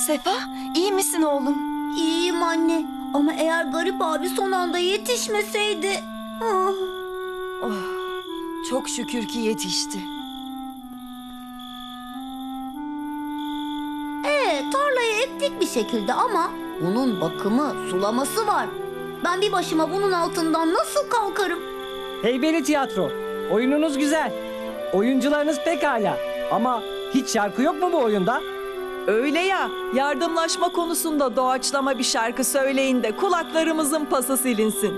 Sefa, iyi misin oğlum? İyiyim anne. Ama eğer Garip abi son anda yetişmeseydi... Ah. Oh, çok şükür ki yetişti. Tarlayı ektik bir şekilde ama bunun bakımı, sulaması var. Ben bir başıma bunun altından nasıl kalkarım? Heybeli tiyatro. Oyununuz güzel. Oyuncularınız pekala. Ama hiç şarkı yok mu bu oyunda? Öyle ya, yardımlaşma konusunda doğaçlama bir şarkı söyleyin de kulaklarımızın pası silinsin.